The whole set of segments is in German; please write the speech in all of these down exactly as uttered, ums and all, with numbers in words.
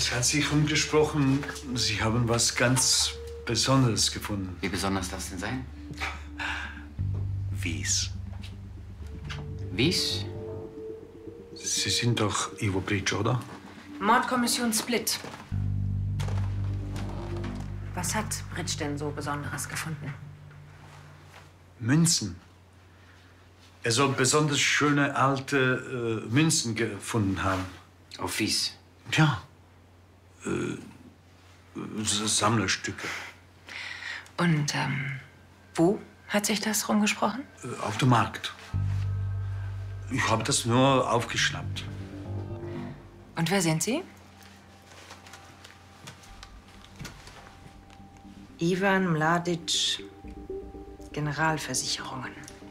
Es hat sich rumgesprochen, Sie haben was ganz Besonderes gefunden. Wie besonders darf es denn sein? Wies. Wies? Sie sind doch Ivo Bridge, oder? Mordkommission Split. Was hat Bridge denn so Besonderes gefunden? Münzen. Er soll besonders schöne alte äh, Münzen gefunden haben. Auf Wies? Ja. Äh, Sammlerstücke. Und ähm, wo hat sich das rumgesprochen? Äh, auf dem Markt. Ich habe das nur aufgeschnappt. Und wer sind Sie? Ivan Mladic, Generalversicherungen.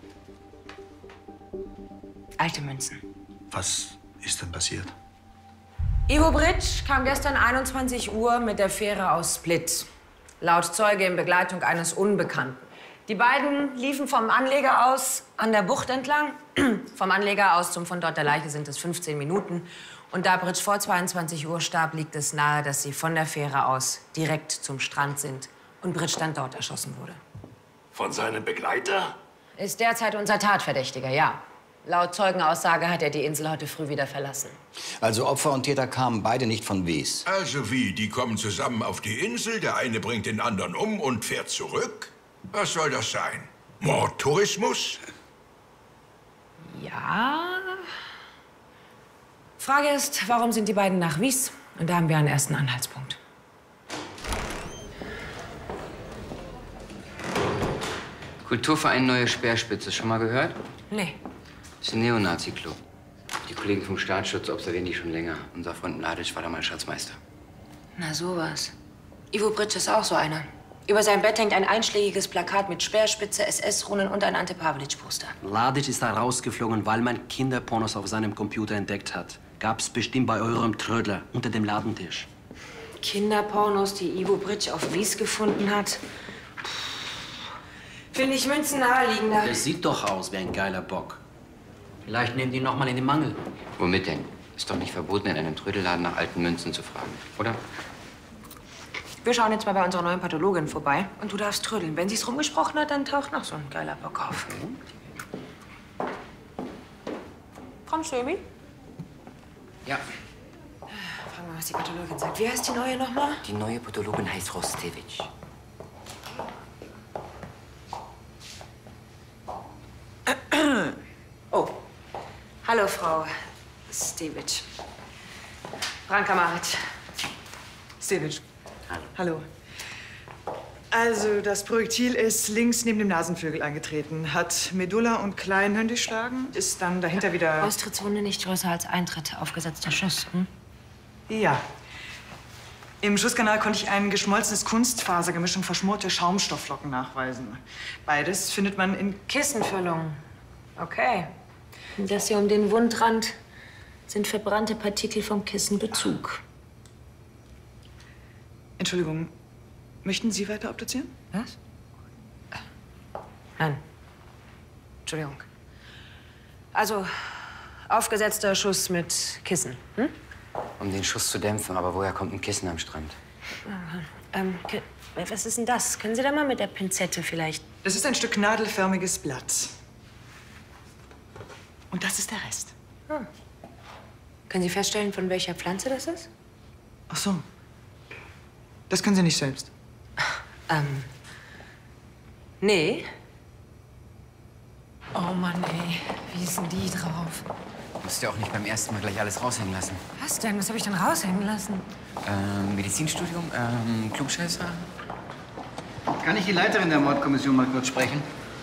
Alte Münzen. Was ist denn passiert? Ivo Bridge kam gestern einundzwanzig Uhr mit der Fähre aus Split. Laut Zeuge in Begleitung eines Unbekannten. Die beiden liefen vom Anleger aus an der Bucht entlang. Vom Anleger aus zum Fundort der Leiche sind es fünfzehn Minuten. Und da Bridge vor zweiundzwanzig Uhr starb, liegt es nahe, dass sie von der Fähre aus direkt zum Strand sind. Und Bridge dann dort erschossen wurde. Von seinem Begleiter? Ist derzeit unser Tatverdächtiger, ja. Laut Zeugenaussage hat er die Insel heute früh wieder verlassen. Also Opfer und Täter kamen beide nicht von Wies? Also wie, die kommen zusammen auf die Insel, der eine bringt den anderen um und fährt zurück? Was soll das sein? Mordtourismus? Ja. Frage ist, warum sind die beiden nach Wies? Und da haben wir einen ersten Anhaltspunkt. Kulturverein Neue Speerspitze, schon mal gehört? Nee. Das ist ein Neonazi-Club. Die Kollegen vom Staatsschutz observieren die schon länger. Unser Freund Mladic war da mal Schatzmeister. Na sowas. Ivo Bridge ist auch so einer. Über sein Bett hängt ein einschlägiges Plakat mit Speerspitze, S S-Runen und ein Ante Pavelic-Poster. Mladic ist da rausgeflogen, weil man Kinderpornos auf seinem Computer entdeckt hat. Gab's bestimmt bei eurem Trödler unter dem Ladentisch. Kinderpornos, die Ivo Bridge auf Wies gefunden hat. Finde ich Münzen naheliegender. Das sieht doch aus wie ein geiler Bock. Vielleicht nehmen die noch mal in den Mangel. Womit denn? Ist doch nicht verboten, in einem Trödelladen nach alten Münzen zu fragen, oder? Wir schauen jetzt mal bei unserer neuen Pathologin vorbei. Und du darfst trödeln. Wenn sie's rumgesprochen hat, dann taucht noch so ein geiler Bock auf. Komm, Schömi. Ja. Fragen wir, was die Pathologin sagt. Wie heißt die neue nochmal? Die neue Pathologin heißt Frau Stevic. Oh. Hallo, Frau Stevic. Branka Maric. Stevic. Hallo. Hallo. Also, das Projektil ist links neben dem Nasenflügel eingetreten, hat Medulla und Kleinhirn durchschlagen, ist dann dahinter wieder... Austrittswunde nicht größer als Eintritt, aufgesetzter Schuss, hm? Ja. Im Schusskanal konnte ich ein geschmolzenes Kunstfasergemisch und verschmorte Schaumstoffflocken nachweisen. Beides findet man in... Kissenfüllung. Okay. Das hier um den Wundrand sind verbrannte Partikel vom Kissenbezug. Entschuldigung, möchten Sie weiter obduzieren? Was? Nein. Entschuldigung. Also, aufgesetzter Schuss mit Kissen, hm? Um den Schuss zu dämpfen, aber woher kommt ein Kissen am Strand? Ähm, was ist denn das? Können Sie da mal mit der Pinzette vielleicht... Das ist ein Stück nadelförmiges Blatt. Und das ist der Rest. Hm. Können Sie feststellen, von welcher Pflanze das ist? Ach so. Das können Sie nicht selbst. Ähm. Nee. Oh Mann, ey. Wie ist denn die drauf? Du musst ja auch nicht beim ersten Mal gleich alles raushängen lassen. Was denn? Was habe ich denn raushängen lassen? Ähm, Medizinstudium, ähm, Klugscheißer. Kann ich die Leiterin der Mordkommission mal kurz sprechen?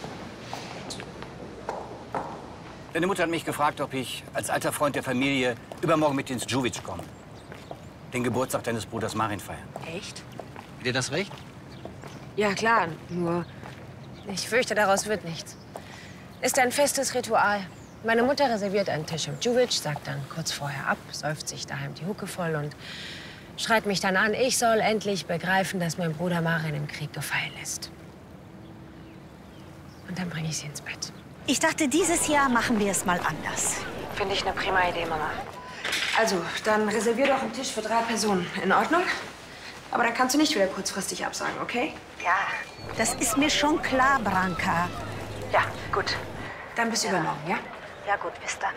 Deine Mutter hat mich gefragt, ob ich als alter Freund der Familie übermorgen mit ins Djuvitsch komme. Den Geburtstag deines Bruders Marin feiern. Echt? Ist dir das recht? Ja, klar. Nur, ich fürchte, daraus wird nichts. Ist ein festes Ritual. Meine Mutter reserviert einen Tisch im Djuvitsch, sagt dann kurz vorher ab, säuft sich daheim die Hucke voll und schreit mich dann an, ich soll endlich begreifen, dass mein Bruder Marin im Krieg gefallen ist. Und dann bringe ich sie ins Bett. Ich dachte, dieses Jahr machen wir es mal anders. Finde ich eine prima Idee, Mama. Also, dann reservier doch einen Tisch für drei Personen. In Ordnung? Aber dann kannst du nicht wieder kurzfristig absagen, okay? Ja, das ist mir schon klar, Branka. Ja, gut. Dann bis übermorgen, ja? Ja gut, bis dann.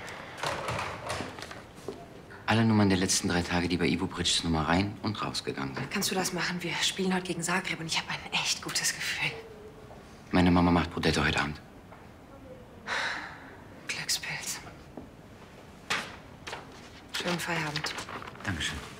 Alle Nummern der letzten drei Tage, die bei Ivo Britschs Nummer rein und rausgegangen sind. Kannst du das machen? Wir spielen heute gegen Zagreb und ich habe ein echt gutes Gefühl. Meine Mama macht Brudetto heute Abend. Glückspilz. Schönen Feierabend. Dankeschön.